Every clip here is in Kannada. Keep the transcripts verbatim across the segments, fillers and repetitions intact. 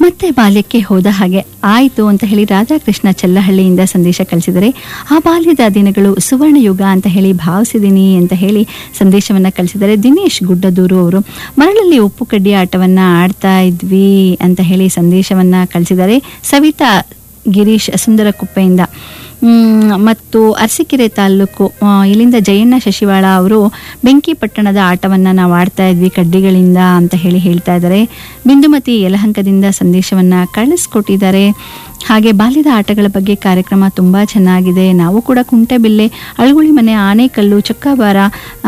ಮತ್ತೆ ಬಾಲ್ಯಕ್ಕೆ ಹೋದ ಹಾಗೆ ಆಯಿತು ಅಂತ ಹೇಳಿ ರಾಧಾಕೃಷ್ಣ ಚಲ್ಲಹಳ್ಳಿಯಿಂದ ಸಂದೇಶ ಕಳಿಸಿದರೆ, ಆ ಬಾಲ್ಯದ ದಿನಗಳು ಸುವರ್ಣ ಯುಗ ಅಂತ ಹೇಳಿ ಭಾವಿಸಿದ್ದೀನಿ ಅಂತ ಹೇಳಿ ಸಂದೇಶವನ್ನು ಕಳಿಸಿದರೆ. ದಿನೇಶ್ ಗುಡ್ಡದೂರು ಅವರು ಮರಳಲ್ಲಿ ಉಪ್ಪು ಕಡ್ಡಿ ಆಟವನ್ನು ಆಡ್ತಾ ಇದ್ವಿ ಅಂತ ಹೇಳಿ ಸಂದೇಶವನ್ನು ಕಳಿಸಿದ್ದಾರೆ. ಸವಿತಾ ಗಿರೀಶ್ ಸುಂದರಕುಪ್ಪೆಯಿಂದ ಮತ್ತು ಅರಸೀಕೆರೆ ತಾಲೂಕು ಇಲ್ಲಿಂದ ಜಯಣ್ಣ ಶಶಿವಾಳ ಅವರು ಬೆಂಕಿ ಪಟ್ಟಣದ ಆಟವನ್ನು ನಾವು ಆಡ್ತಾ ಇದ್ವಿ ಕಡ್ಡಿಗಳಿಂದ ಅಂತ ಹೇಳಿ ಹೇಳ್ತಾ ಇದ್ದಾರೆ. ಬಿಂದುಮತಿ ಯಲಹಂಕದಿಂದ ಸಂದೇಶವನ್ನು ಕಳಿಸ್ಕೊಟ್ಟಿದ್ದಾರೆ. ಹಾಗೆ ಬಾಲ್ಯದ ಆಟಗಳ ಬಗ್ಗೆ ಕಾರ್ಯಕ್ರಮ ತುಂಬ ಚೆನ್ನಾಗಿದೆ. ನಾವು ಕೂಡ ಕುಂಟೆಬಿಲ್ಲೆ, ಅಳುಗುಳಿ ಮನೆ, ಆನೆಕಲ್ಲು, ಚಕ್ಕಾಬಾರ,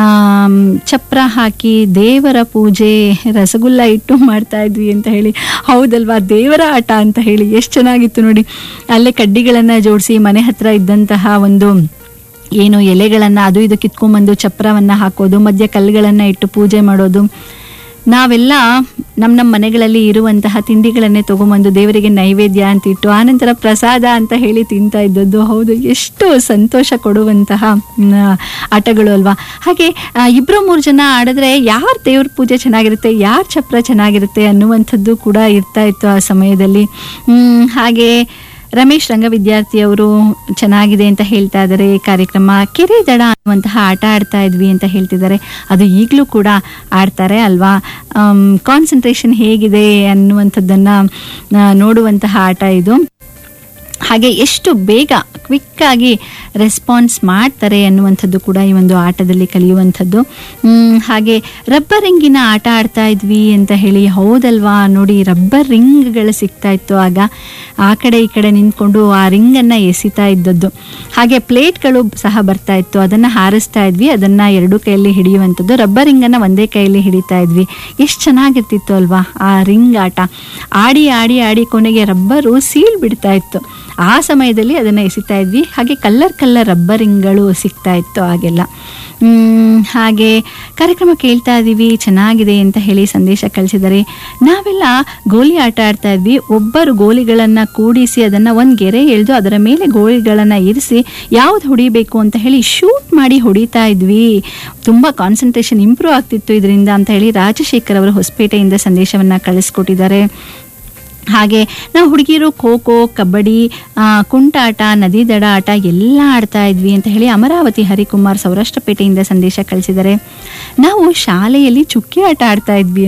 ಚಪ್ರ ಹಾಕಿ ದೇವರ ಪೂಜೆ, ರಸಗುಲ್ಲ ಇಟ್ಟು ಮಾಡ್ತಾ ಇದ್ವಿ ಅಂತ ಹೇಳಿ. ಹೌದಲ್ವಾ, ದೇವರ ಆಟ ಅಂತ ಹೇಳಿ ಎಷ್ಟು ಚೆನ್ನಾಗಿತ್ತು ನೋಡಿ. ಅಲ್ಲೇ ಕಡ್ಡಿಗಳನ್ನು ಜೋಡಿಸಿ ಮನೆ ಹತ್ರ ಇದ್ದಂತಹ ಒಂದು ಏನು ಎಲೆಗಳನ್ನು ಅದು ಇದು ಕಿತ್ಕೊಂಡ್ಬಂದು ಚಪ್ರವನ್ನು ಹಾಕೋದು, ಮಧ್ಯ ಕಲ್ಲುಗಳನ್ನು ಇಟ್ಟು ಪೂಜೆ ಮಾಡೋದು. ನಾವೆಲ್ಲ ನಮ್ಮ ನಮ್ಮ ಮನೆಗಳಲ್ಲಿ ಇರುವಂತಹ ತಿಂಡಿಗಳನ್ನೇ ತೊಗೊಂಬಂದು ದೇವರಿಗೆ ನೈವೇದ್ಯ ಅಂತ ಇಟ್ಟು ಆನಂತರ ಪ್ರಸಾದ ಅಂತ ಹೇಳಿ ತಿಂತಾ ಇದ್ದದ್ದು. ಹೌದು, ಎಷ್ಟು ಸಂತೋಷ ಕೊಡುವಂತಹ ಆಟಗಳು ಅಲ್ವಾ. ಹಾಗೆ ಇಬ್ಬರು ಮೂರು ಜನ ಆಡಿದ್ರೆ ಯಾರ ದೇವ್ರ ಪೂಜೆ ಚೆನ್ನಾಗಿರುತ್ತೆ, ಯಾರ ಚಪ್ರ ಚೆನ್ನಾಗಿರುತ್ತೆ ಅನ್ನುವಂಥದ್ದು ಕೂಡ ಇರ್ತಾ ಇತ್ತು ಆ ಸಮಯದಲ್ಲಿ. ಹಾಗೆ ರಮೇಶ್ ರಂಗವಿದ್ಯಾರ್ಥಿಯವರು ಚೆನ್ನಾಗಿದೆ ಅಂತ ಹೇಳ್ತಾ ಇದ್ದಾರೆ. ಕಾರ್ಯಕ್ರಮ ಕೆರೆ ದಡ ಅನ್ನುವಂತಹ ಆಟ ಆಡ್ತಾ ಇದ್ವಿ ಅಂತ ಹೇಳ್ತಿದ್ದಾರೆ. ಅದು ಈಗಲೂ ಕೂಡ ಆಡ್ತಾರೆ ಅಲ್ವಾ. ಕಾನ್ಸಂಟ್ರೇಷನ್ ಹೇಗಿದೆ ಅನ್ನುವಂಥದ್ದನ್ನು ನೋಡುವಂತಹ ಆಟ ಇದು. ಹಾಗೆ ಎಷ್ಟು ಬೇಗ ಕ್ವಿಕ್ಕಾಗಿ ರೆಸ್ಪಾನ್ಸ್ ಮಾಡ್ತಾರೆ ಅನ್ನುವಂಥದ್ದು ಕೂಡ ಈ ಒಂದು ಆಟದಲ್ಲಿ ಕಲಿಯುವಂಥದ್ದು. ಹಾಗೆ ರಬ್ಬರ್ ರಿಂಗಿನ ಆಟ ಆಡ್ತಾ ಇದ್ವಿ ಅಂತ ಹೇಳಿ. ಹೌದಲ್ವಾ, ನೋಡಿ ರಬ್ಬರ್ ರಿಂಗ್ಗಳು ಸಿಗ್ತಾ ಇತ್ತು ಆಗ. ಆ ಕಡೆ ಈ ಕಡೆ ನಿಂತ್ಕೊಂಡು ಆ ರಿಂಗನ್ನು ಎಸಿತಾ ಇದ್ದದ್ದು. ಹಾಗೆ ಪ್ಲೇಟ್ಗಳು ಸಹ ಬರ್ತಾ ಇತ್ತು, ಅದನ್ನು ಹಾರಿಸ್ತಾ ಇದ್ವಿ, ಅದನ್ನು ಎರಡು ಕೈಯಲ್ಲಿ ಹಿಡಿಯುವಂಥದ್ದು. ರಬ್ಬರ್ ರಿಂಗನ್ನು ಒಂದೇ ಕೈಯಲ್ಲಿ ಹಿಡಿತಾ ಇದ್ವಿ. ಎಷ್ಟು ಚೆನ್ನಾಗಿರ್ತಿತ್ತು ಅಲ್ವಾ ಆ ರಿಂಗ್ ಆಟ. ಆಡಿ ಆಡಿ ಆಡಿ ಕೊನೆಗೆ ರಬ್ಬರು ಸೀಲ್ ಬಿಡ್ತಾ ಇತ್ತು. ಆ ಸಮಯದಲ್ಲಿ ಅದನ್ನು ಎಸಿತಾ ಇದ್ವಿ. ಹಾಗೆ ಕಲ್ಲರ್ ಕಲ್ಲರ್ ರಬ್ಬರಿಂಗ್ಗಳು ಸಿಗ್ತಾ ಇತ್ತು ಆಗೆಲ್ಲ. ಹಾಗೆ ಕಾರ್ಯಕ್ರಮ ಕೇಳ್ತಾ ಇದ್ದೀವಿ, ಚೆನ್ನಾಗಿದೆ ಅಂತ ಹೇಳಿ ಸಂದೇಶ ಕಳಿಸಿದರೆ. ನಾವೆಲ್ಲ ಗೋಲಿ ಆಟ ಆಡ್ತಾ ಇದ್ವಿ. ಒಬ್ಬರು ಗೋಲಿಗಳನ್ನು ಕೂಡಿಸಿ ಅದನ್ನು ಒಂದು ಗೆರೆ ಎಳೆದು ಅದರ ಮೇಲೆ ಗೋಲಿಗಳನ್ನು ಇರಿಸಿ ಯಾವ್ದು ಹೊಡಿಬೇಕು ಅಂತ ಹೇಳಿ ಶೂಟ್ ಮಾಡಿ ಹೊಡಿತಾ ಇದ್ವಿ. ತುಂಬ ಕಾನ್ಸಂಟ್ರೇಷನ್ ಇಂಪ್ರೂವ್ ಆಗ್ತಿತ್ತು ಇದರಿಂದ ಅಂತ ಹೇಳಿ ರಾಜಶೇಖರ್ ಅವರು ಹೊಸಪೇಟೆಯಿಂದ ಸಂದೇಶವನ್ನು ಕಳಿಸ್ಕೊಟ್ಟಿದ್ದಾರೆ. ಹಾಗೆ ನಾವು ಹುಡುಗಿರು ಖೋ ಖೋ, ಕಬಡ್ಡಿ, ಕುಂಟಾಟ, ನದಿ ದಡ ಆಟ ಎಲ್ಲ ಆಡ್ತಾ ಇದ್ವಿ ಅಂತ ಹೇಳಿ ಅಮರಾವತಿ ಹರಿಕುಮಾರ್ ಸೌರಾಷ್ಟ್ರಪೇಟೆಯಿಂದ ಸಂದೇಶ ಕಳಿಸಿದ್ದಾರೆ. ನಾವು ಶಾಲೆಯಲ್ಲಿ ಚುಕ್ಕಿ ಆಟ ಆಡ್ತಾ ಇದ್ವಿ